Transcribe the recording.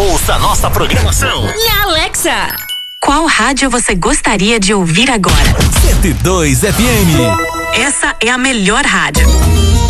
Ouça nossa programação na Alexa. Qual rádio você gostaria de ouvir agora? 102 FM. Essa é a melhor rádio.